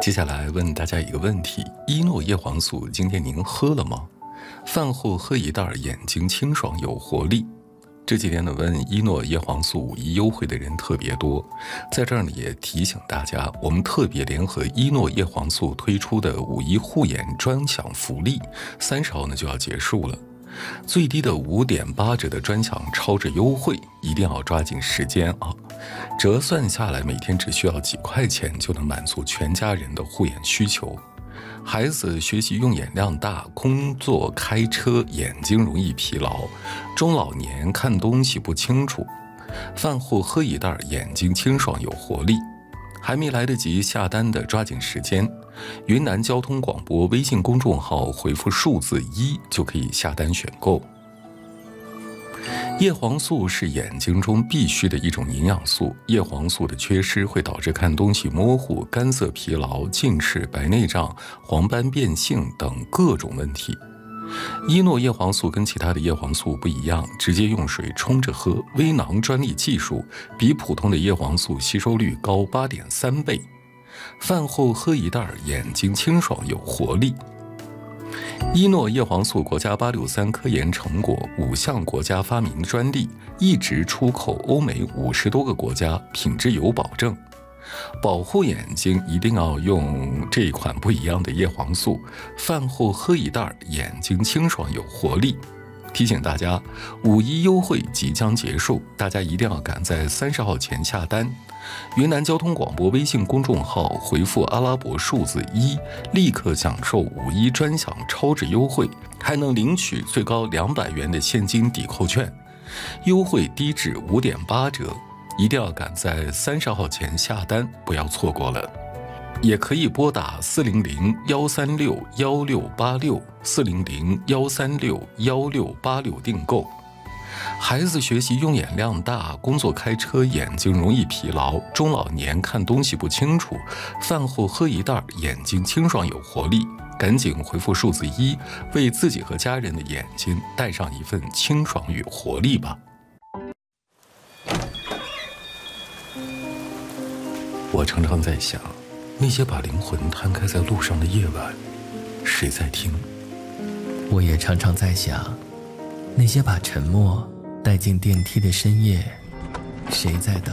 接下来问大家一个问题：依诺叶黄素今天您喝了吗？饭后喝一袋，眼睛清爽有活力。这几天呢，问依诺叶黄素5·1优惠的人特别多，在这儿呢也提醒大家，我们特别联合依诺叶黄素推出的5·1护眼专享福利，30号呢就要结束了。最低的5.8折的专享超值优惠，一定要抓紧时间啊！折算下来，每天只需要几块钱就能满足全家人的护眼需求。孩子学习用眼量大，工作开车眼睛容易疲劳，中老年看东西不清楚，饭后喝一袋，眼睛清爽有活力。还没来得及下单的抓紧时间，云南交通广播微信公众号回复数字1就可以下单选购。叶黄素是眼睛中必须的一种营养素，叶黄素的缺失会导致看东西模糊、干涩疲劳、近视、白内障、黄斑变性等各种问题。依诺叶黄素跟其他的叶黄素不一样，直接用水冲着喝，微囊专利技术，比普通的叶黄素吸收率高8.3倍。饭后喝一袋，眼睛清爽有活力。依诺叶黄素国家863科研成果，5项国家发明专利，一直出口欧美50多个国家，品质有保证。保护眼睛一定要用这一款不一样的叶黄素，饭后喝一袋，眼睛清爽有活力。提醒大家，5·1优惠即将结束，大家一定要赶在30号前下单。云南交通广播微信公众号回复阿拉伯数字1，立刻享受5·1专享超值优惠，还能领取最高200元的现金抵扣券，优惠低至5.8折，一定要赶在30号前下单，不要错过了。也可以拨打400-136-1686，400-136-1686订购。孩子学习用眼量大，工作开车眼睛容易疲劳，中老年看东西不清楚，饭后喝一袋，眼睛清爽有活力。赶紧回复数字1，为自己和家人的眼睛带上一份清爽与活力吧。我常常在想，那些把灵魂摊开在路上的夜晚，谁在听？ 我也常常在想，那些把沉默带进电梯的深夜，谁在等？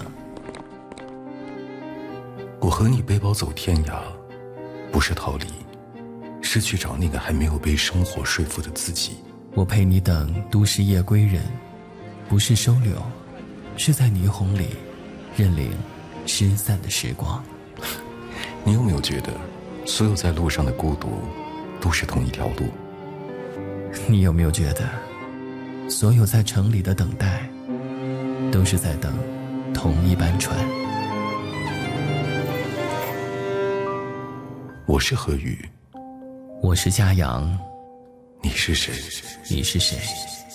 我和你背包走天涯，不是逃离，是去找那个还没有被生活说服的自己。 我陪你等都市夜归人，不是收留，是在霓虹里认领失散的时光。 你有没有觉得，所有在路上的孤独，都是同一条路？ 你有没有觉得，所有在城里的等待，都是在等同一班船？ 我是何宇， 我是嘉阳， 你是谁？ 你是谁？